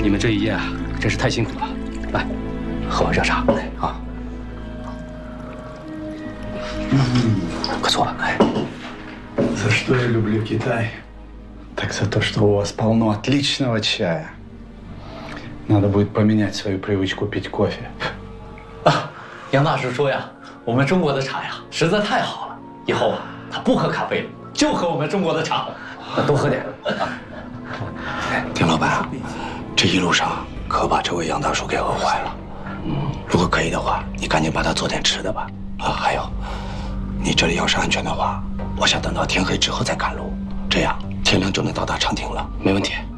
你们这一夜啊，真是太辛苦了。来，喝碗热茶。啊。不错，哎。 За что я люблю Китай? Так за то, что у вас полно отличного чая. Надо будет поменять свою привычку пить кофе. 啊，杨大师说呀，我们中国的茶呀实在太好了，以后啊他不喝咖啡了，就喝我们中国的茶。 那多喝点。 丁老板，这一路上可把这位杨大叔给饿坏了。如果可以的话，你赶紧帮他做点吃的吧。啊，还有，你这里要是安全的话，我想等到天黑之后再赶路，这样天亮就能到达长亭了。 没问题。